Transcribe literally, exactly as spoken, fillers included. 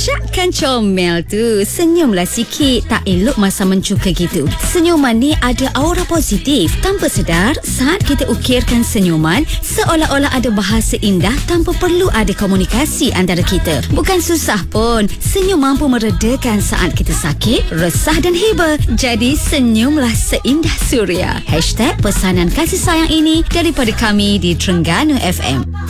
Takkan comel tu. Senyumlah sikit. Tak elok masa mencuka gitu. Senyuman ni ada aura positif. Tanpa sedar, saat kita ukirkan senyuman, seolah-olah ada bahasa indah tanpa perlu ada komunikasi antara kita. Bukan susah pun. Senyum mampu meredakan saat kita sakit, resah dan hibah. Jadi senyumlah seindah suria. Hashtag pesanan kasih sayang ini daripada kami di Terengganu F M.